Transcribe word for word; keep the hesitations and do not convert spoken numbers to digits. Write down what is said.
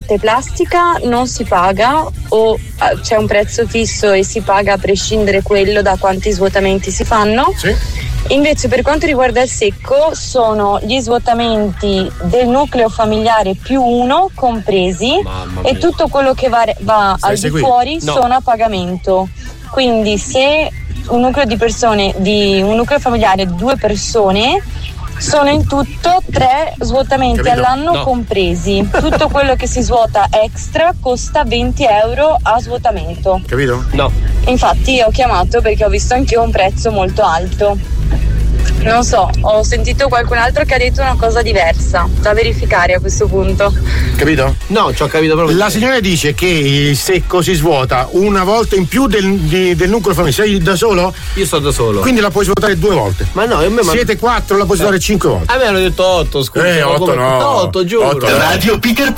latte plastica non si paga o c'è un prezzo fisso e si paga a prescindere quello da quanti svuotamenti si fanno. Sì. Invece per quanto riguarda il secco sono gli svuotamenti del nucleo familiare più uno compresi e tutto quello che va, va al di seguendo? fuori No. sono a pagamento. Quindi se un nucleo di persone di un nucleo familiare di due persone sono in tutto tre svuotamenti Capito? all'anno No. compresi. Tutto quello che si svuota extra costa venti euro a svuotamento. Capito? No. Infatti ho chiamato perché ho visto anch'io un prezzo molto alto. Non so, ho sentito qualcun altro che ha detto una cosa diversa, da verificare a questo punto. Capito? No, ci ho capito proprio. La signora dice che il secco si svuota una volta in più del, di- del nucleo familiare. Sei da solo? Io sto da solo. Quindi la puoi svuotare due volte. Ma no, a me ma- Siete quattro, la puoi svuotare cinque volte. A me hanno detto otto, scusa. Eh, ma otto come- no. otto, giuro. Otto no. Radio Peter